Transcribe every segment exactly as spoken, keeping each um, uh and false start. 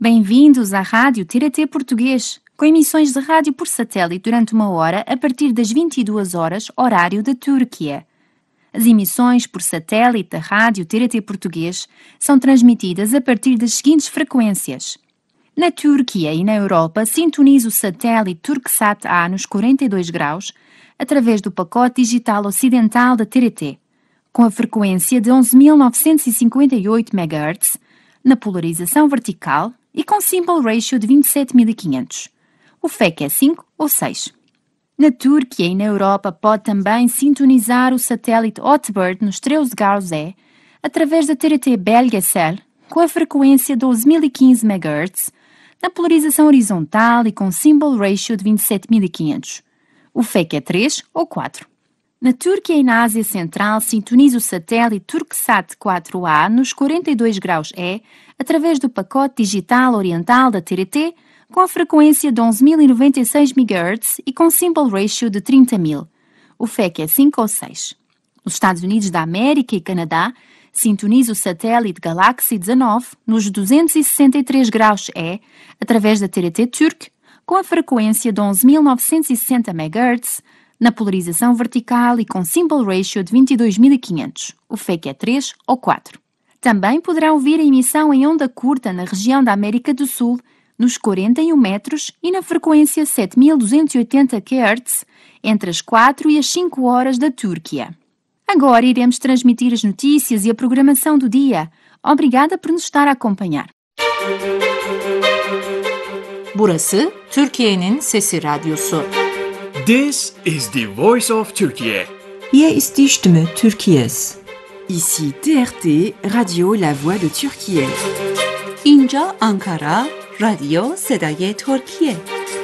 Bem-vindos à Rádio T R T Português, com emissões de rádio por satélite durante uma hora a partir das vinte e duas horas, horário da Turquia. As emissões por satélite da Rádio T R T Português são transmitidas a partir das seguintes frequências. Na Turquia e na Europa, sintonize o satélite Turksat A nos quarenta e dois graus através do pacote digital ocidental da T R T, com a frequência de onze mil novecentos e cinquenta e oito megahertz, na polarização vertical e com symbol ratio de vinte e sete mil e quinhentos. O F E C é cinco ou seis. Na Turquia e na Europa pode também sintonizar o satélite Hotbird nos treze graus E através da T R T Belgesel com a frequência de doze mil e quinze megahertz, na polarização horizontal e com symbol ratio de vinte e sete mil e quinhentos. O F E C é três ou quatro. Na Turquia e na Ásia Central, sintonize o satélite Turksat quatro A nos quarenta e dois graus E através do pacote digital oriental da T R T com a frequência de onze mil e noventa e seis megahertz e com symbol ratio de trinta mil. O F E C é cinco ou seis. Nos Estados Unidos da América e Canadá, sintonize o satélite Galaxy dezanove nos duzentos e sessenta e três graus E através da T R T Turk com a frequência de onze mil novecentos e sessenta megahertz, na polarização vertical e com symbol ratio de vinte e dois mil e quinhentos. O F E C é três ou quatro. Também poderá ouvir a emissão em onda curta na região da América do Sul, nos quarenta e um metros e na frequência sete mil duzentos e oitenta quilohertz, entre as quatro e as cinco horas da Turquia. Agora iremos transmitir as notícias e a programação do dia. Obrigada por nos estar a acompanhar. Burası Türkiye'nin Sesi Radyosu. This is the voice of Turkey. Hier ist die Stimme Türkiye's. Ici T R T, Radio La Voix de Türkiye. اینجا آنکارا، رادیو صدای ترکیه.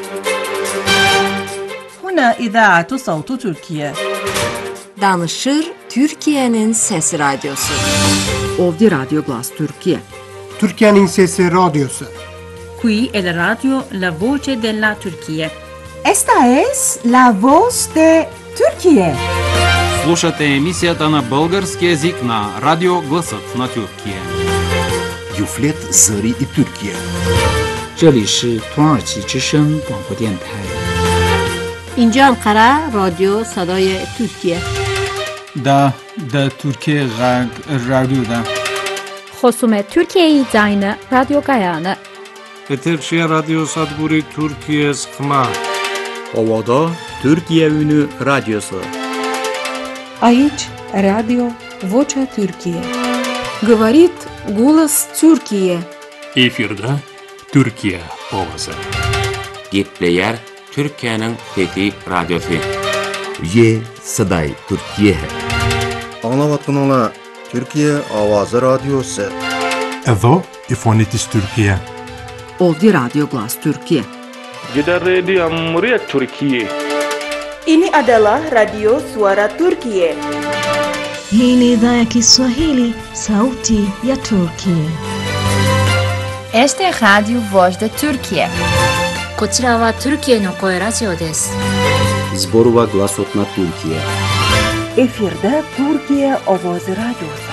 هنا إذاعة صوت تركيا. Danışır Türkiye'nin Sesi Radyosu. Ovdje Radio Glas Türkiye. Türkiye'nin Sesi Radyosu. Qui è la radio La Voce della Turchia. Esta es la voz de Turquía. Слушате емисията на български език на Радио Гласът на Тюркия. Юфлет Зари и Türkiye. 这里是土耳其之声广播电台。 اینجا انقره رادیو صدای ترکیه. دا دا ترکیه غرب رادیو دا. خصوم ترکیه داینه رادیو گایانه. Eterşehir Radyo Sadburi Türkiye Sıkma. Ovada Türkiye Ünü Radyosu. Aici Radio Vocea Türkiye. Говорит голос Türkiye. Efirde Türkiye Ovası. Gepleyer Türkiye'nin Fethi Radyosu. Ye Saday Türkiye. Anlavatınla Türkiye Avazı Radyosu. Evo İfonitis Türkiye. Ovdje Radio Glas Türkiye. Jeddah Radio Amriyat Türkiye. Ini adalah Radio Suara Turkiye. Hii ni idhaa ya Kiswahili, sauti ya Turkiye. Esta é a Rádio Voz da Turquia. こちらはトルキエの声ラジオです。 Zborova Glasot na Türkiye. Efirde Türkiye Avazı Radyosu.